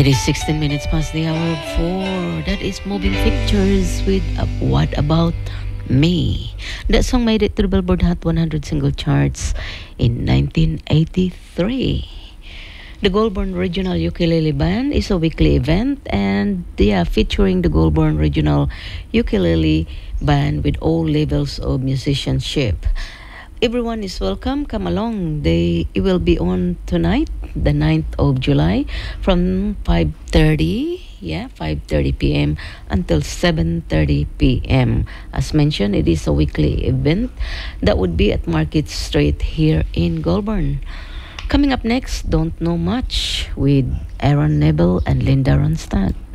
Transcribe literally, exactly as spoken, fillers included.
It is sixteen minutes past the hour of four. That is Moving Pictures with uh, What About Me. That song made it to the Billboard Hot one hundred single charts in nineteen eighty-three. The Goulburn Regional Ukulele Band is a weekly event, and they are featuring the Goulburn Regional Ukulele Band with all levels of musicianship. Everyone is welcome. Come along. They it will be on tonight, the ninth of July, from five thirty, yeah, five thirty p m until seven thirty p m. As mentioned, it is a weekly event that would be at Market Street here in Goulburn. Coming up next, Don't Know Much with Aaron Nebel and Linda Ronstadt.